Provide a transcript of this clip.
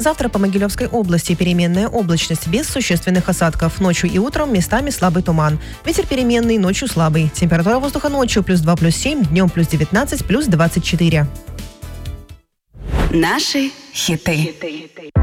Завтра по Могилевской области переменная облачность без существенных осадков. Ночью и утром местами слабый туман. Ветер переменный, ночью слабый. Температура воздуха ночью +2, +7, днем +19, +24. Наши хиты.